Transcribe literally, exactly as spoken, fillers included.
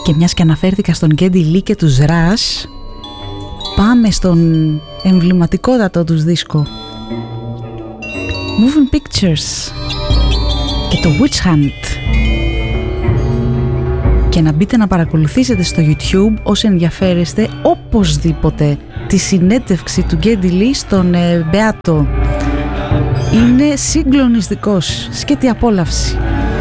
Και μιας και αναφέρθηκα στον Geddy Lee και τους Rush, πάμε στον εμβληματικότατο τους δίσκο Moving Pictures και το Witch Hunt. Και να μπείτε να παρακολουθήσετε στο YouTube όσοι ενδιαφέρεστε οπωσδήποτε τη συνέντευξη του Geddy Lee στον ε, Μπεάτο. Είναι συγκλονιστικός, σκέτη απόλαυση.